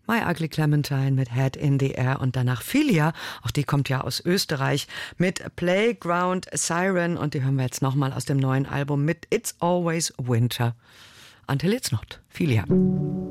My Ugly Clementine mit Head in the Air und danach Filia, auch die kommt ja aus Österreich, mit Playground Siren und die hören wir jetzt nochmal aus dem neuen Album mit It's Always Winter. Until It's Not. Filia.